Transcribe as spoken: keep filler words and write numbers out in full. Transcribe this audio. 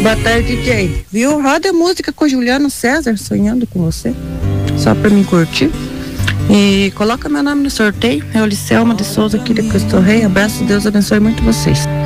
Boa tarde, D J. Viu? Roda música com o Juliano César, Sonhando com Você. Só pra me curtir. E coloca meu nome no sorteio. É o Licelma de Souza aqui de Cristo Rei. Abraço, Deus abençoe muito vocês.